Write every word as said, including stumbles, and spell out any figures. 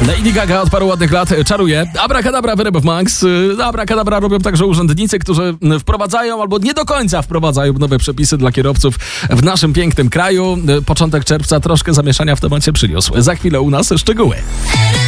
Lady Gaga od paru ładnych lat czaruje. Abracadabra, wyrób Max. Abracadabra robią także urzędnicy, którzy wprowadzają albo nie do końca wprowadzają nowe przepisy dla kierowców w naszym pięknym kraju. Początek czerwca troszkę zamieszania w temacie przyniósł. Za chwilę u nas szczegóły.